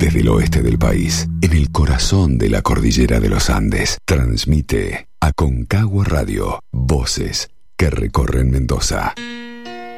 desde el oeste del país, en el corazón de la cordillera de los Andes. Transmite Aconcagua Radio, voces que recorren Mendoza.